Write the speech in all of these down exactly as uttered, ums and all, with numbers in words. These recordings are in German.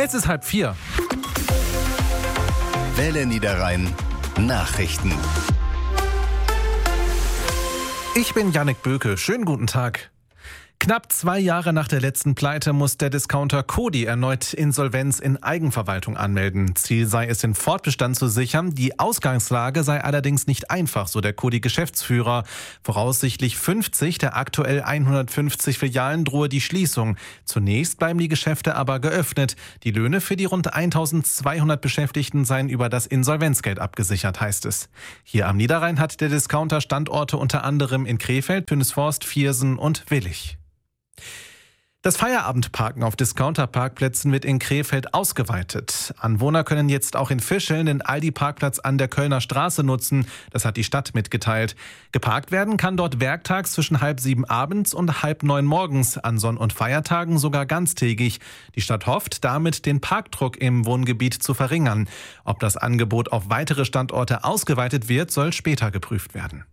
Es ist halb vier. Welle Niederrhein Nachrichten. Ich bin Jannik Böke. Schönen guten Tag. Knapp zwei Jahre nach der letzten Pleite muss der Discounter Coty erneut Insolvenz in Eigenverwaltung anmelden. Ziel sei es, den Fortbestand zu sichern. Die Ausgangslage sei allerdings nicht einfach, so der Coty-Geschäftsführer. Voraussichtlich fünfzig der aktuell hundertfünfzig Filialen drohe die Schließung. Zunächst bleiben die Geschäfte aber geöffnet. Die Löhne für die rund eintausendzweihundert Beschäftigten seien über das Insolvenzgeld abgesichert, heißt es. Hier am Niederrhein hat der Discounter Standorte unter anderem in Krefeld, Tönisvorst, Viersen und Willich. Das Feierabendparken auf Discounter-Parkplätzen wird in Krefeld ausgeweitet. Anwohner können jetzt auch in Fischeln den Aldi-Parkplatz an der Kölner Straße nutzen. Das hat die Stadt mitgeteilt. Geparkt werden kann dort werktags zwischen halb sieben abends und halb neun morgens, an Sonn- und Feiertagen sogar ganztägig. Die Stadt hofft, damit den Parkdruck im Wohngebiet zu verringern. Ob das Angebot auf weitere Standorte ausgeweitet wird, soll später geprüft werden.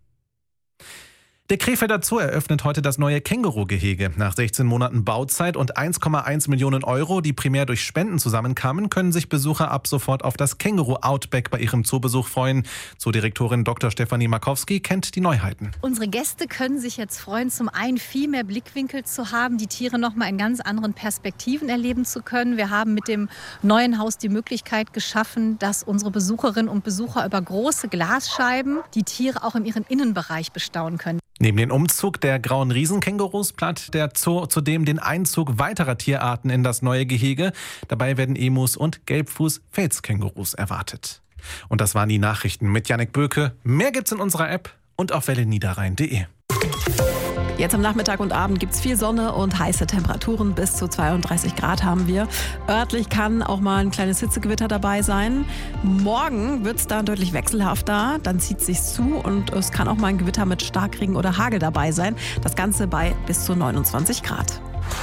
Der Krefelder Zoo eröffnet heute das neue Känguru-Gehege. Nach sechzehn Monaten Bauzeit und eins Komma eins Millionen Euro, die primär durch Spenden zusammenkamen, können sich Besucher ab sofort auf das Känguru-Outback bei ihrem Zoobesuch freuen. Zoodirektorin Doktor Stefanie Markowski kennt die Neuheiten. Unsere Gäste können sich jetzt freuen, zum einen viel mehr Blickwinkel zu haben, die Tiere noch mal in ganz anderen Perspektiven erleben zu können. Wir haben mit dem neuen Haus die Möglichkeit geschaffen, dass unsere Besucherinnen und Besucher über große Glasscheiben die Tiere auch in ihrem Innenbereich bestaunen können. Neben dem Umzug der grauen Riesenkängurus plant der Zoo zudem den Einzug weiterer Tierarten in das neue Gehege. Dabei werden Emus und Gelbfuß-Felskängurus erwartet. Und das waren die Nachrichten mit Jannik Böke. Mehr gibt's in unserer App und auf welle niederrhein punkt de. Jetzt am Nachmittag und Abend gibt es viel Sonne und heiße Temperaturen. Bis zu zweiunddreißig Grad haben wir. Örtlich kann auch mal ein kleines Hitzegewitter dabei sein. Morgen wird es dann deutlich wechselhafter. Dann zieht es sich zu und es kann auch mal ein Gewitter mit Starkregen oder Hagel dabei sein. Das Ganze bei bis zu neunundzwanzig Grad.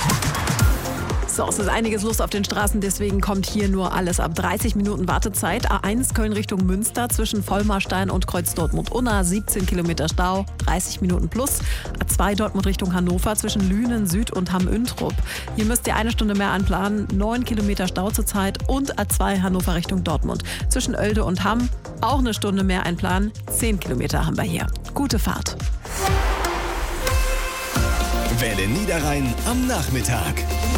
So, es ist einiges los auf den Straßen, deswegen kommt hier nur alles ab dreißig Minuten Wartezeit. A eins Köln Richtung Münster zwischen Vollmarstein und Kreuz Dortmund-Unna, siebzehn Kilometer Stau, dreißig Minuten plus. A zwei Dortmund Richtung Hannover zwischen Lünen Süd und Hamm-Üntrup. Hier müsst ihr eine Stunde mehr anplanen, neun Kilometer Stau zurzeit. Und A zwei Hannover Richtung Dortmund zwischen Oelde und Hamm, auch eine Stunde mehr einplanen, zehn Kilometer haben wir hier. Gute Fahrt. Welle Niederrhein am Nachmittag.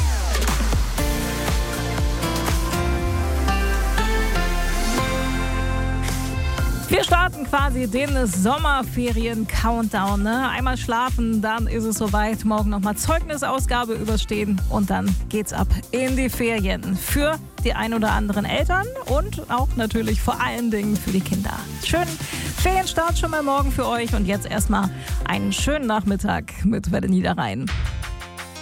Wir starten quasi den Sommerferien-Countdown. Ne? Einmal schlafen, dann ist es soweit. Morgen nochmal Zeugnisausgabe überstehen und dann geht's ab in die Ferien. Für die ein oder anderen Eltern und auch natürlich vor allen Dingen für die Kinder. Schönen Ferienstart schon mal morgen für euch und jetzt erstmal einen schönen Nachmittag mit Welle Niederrhein.